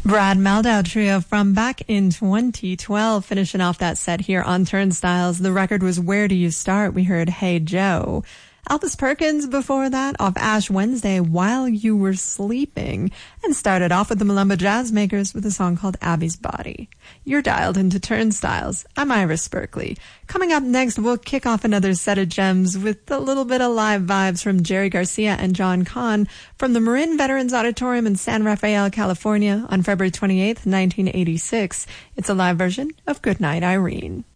Brad Mehldau Trio from back in 2012, finishing off that set here on Turnstiles. The record was Where Do You Start? We heard Hey Joe. Elvis Perkins before that off Ash Wednesday, While You Were Sleeping, and started off with the Malumba Jazzmakers with a song called Abby's Body. You're dialed into Turnstiles. I'm Iris Berkeley. Coming up next, we'll kick off another set of gems with a little bit of live vibes from Jerry Garcia and John Kahn from the Marin Veterans Auditorium in San Rafael, California on February 28th, 1986. It's a live version of Goodnight, Irene.